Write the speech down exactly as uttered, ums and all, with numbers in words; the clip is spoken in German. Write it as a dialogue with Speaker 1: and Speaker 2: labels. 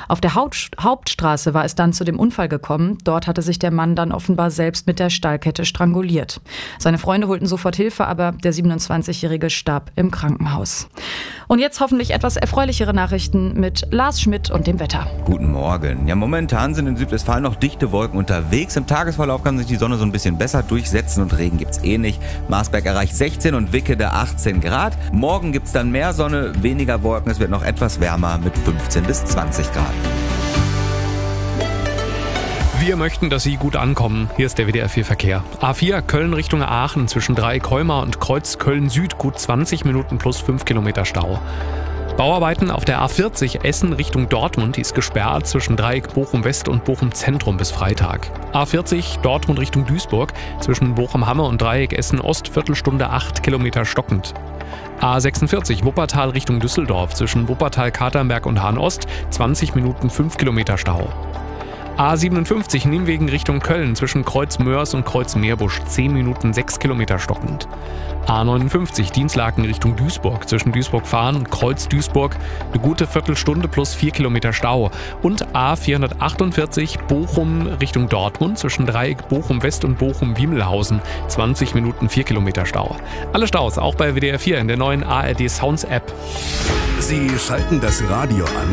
Speaker 1: Auf der Haupt- Hauptstraße war es dann zu dem Unfall gekommen. Dort hatte sich der Mann dann offenbar selbst mit der Stahlkette stranguliert. Seine Freunde holten sofort Hilfe, aber der siebenundzwanzigjährige starb im Krankenhaus. Und jetzt hoffentlich etwas erfreulichere Nachrichten mit Lars Schmidt und dem Wetter.
Speaker 2: Guten Morgen. Ja, momentan sind in Südwestfalen noch dichte Wolken unterwegs. Im Tagesverlauf kann sich die Sonne so ein bisschen besser durchsetzen und Regen gibt's eh nicht. Marsberg erreicht sechzehn und Wickede achtzehn Grad. Morgen gibt's dann mehr Sonne, weniger Wolken. Es wird noch etwas wärmer mit fünfzehn bis zwanzig Grad.
Speaker 3: Wir möchten, dass Sie gut ankommen. Hier ist der W D R vier Verkehr. A vier Köln Richtung Aachen zwischen Dreieck-Heumar und Kreuz Köln-Süd gut zwanzig Minuten plus fünf Kilometer Stau. Bauarbeiten auf der A vierzig Essen Richtung Dortmund, die ist gesperrt zwischen Dreieck Bochum-West und Bochum-Zentrum bis Freitag. A vierzig Dortmund Richtung Duisburg zwischen Bochum-Hamme und Dreieck Essen-Ost Viertelstunde acht Kilometer stockend. A sechsundvierzig Wuppertal Richtung Düsseldorf zwischen Wuppertal-Katernberg und Hahn-Ost zwanzig Minuten fünf Kilometer Stau. A siebenundfünfzig Nimwegen Richtung Köln zwischen Kreuz Mörs und Kreuz Meerbusch zehn Minuten sechs Kilometer stockend. A neunundfünfzig Dienstlaken Richtung Duisburg zwischen Duisburg-Fahren und Kreuz Duisburg eine gute Viertelstunde plus vier Kilometer Stau. Und A vierhundertachtundvierzig Bochum Richtung Dortmund zwischen Dreieck Bochum-West und Bochum-Wiemelhausen zwanzig Minuten vier Kilometer Stau. Alle Staus auch bei W D R vier in der neuen A R D Sounds App.
Speaker 4: Sie schalten das Radio an.